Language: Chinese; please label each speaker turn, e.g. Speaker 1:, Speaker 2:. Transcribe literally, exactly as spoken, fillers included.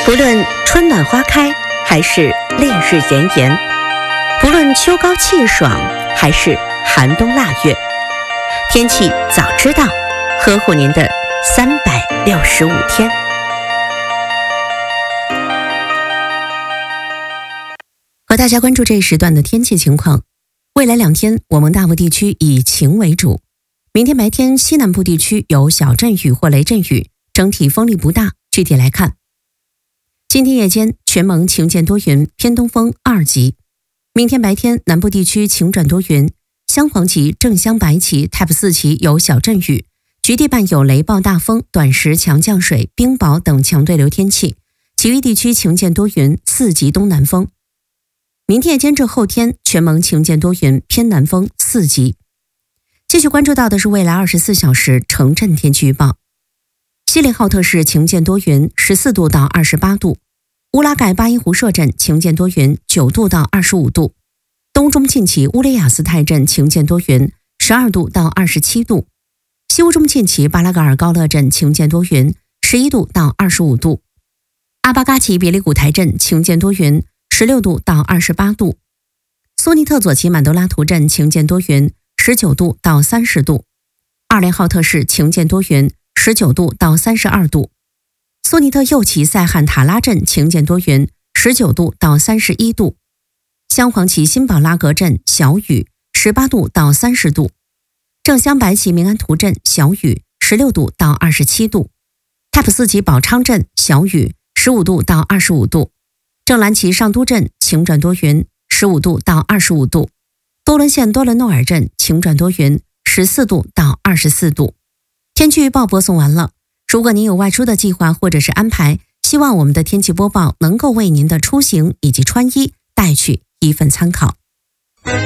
Speaker 1: 不论春暖花开还是烈日炎炎，不论秋高气爽还是寒冬腊月，天气早知道，呵护您的三百六十五天。和大家关注这一时段的天气情况。未来两天，我们大部地区以晴为主。明天白天，西南部地区有小阵雨或雷阵雨，整体风力不大。具体来看，今天夜间全蒙晴间多云，偏东风二级。明天白天，南部地区晴转多云，镶黄旗、正镶白旗、Type 四旗有小阵雨，局地伴有雷暴大风、短时强降水、冰雹等强对流天气，其余地区晴间多云，四级东南风。明天夜间至后天，全蒙晴间多云，偏南风四级。继续关注到的是未来二十四小时城镇天气预报。锡林浩特市晴间多云，十四度到二十八度；乌拉盖巴音湖社镇晴间多云，九度到二十五度；东中沁旗乌雷雅斯泰镇晴间多云，十二度到二十七度；西乌中沁旗巴拉格尔高乐镇晴间多云，十一度到二十五度；阿巴嘎旗别里古台镇晴间多云，十六度到二十八度；苏尼特左旗满多拉图镇晴间多云，十九度到三十度；二连浩特市晴间多云，十九度到三十二度；苏尼特右旗塞罕塔拉镇晴间多云，十九度到三十一度；镶黄旗辛宝拉格镇小雨，十八度到三十度；正镶白旗明安图镇小雨，十六度到二十七度； Type 四旗宝昌镇小雨，十五度到二十五度；正蓝旗上都镇晴转多云，十五度到二十五度；多伦县多伦诺尔镇晴转多云，十四度到二十四度。天气预报播送完了。如果您有外出的计划或者是安排，希望我们的天气播报能够为您的出行以及穿衣带去一份参考。